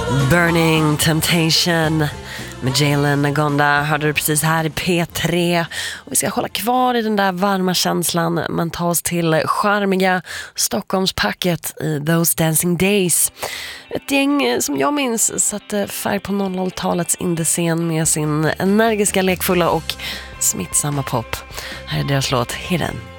Burning Temptation med Jalen Nagonda hörde du precis här i P3. Och vi ska hålla kvar i den där varma känslan, men ta oss till charmiga Stockholmspacket i Those Dancing Days. Ett gäng som jag minns satte färg på 00-talets indie-scen med sin energiska, lekfulla och smittsamma pop. Här är deras låt Hidden.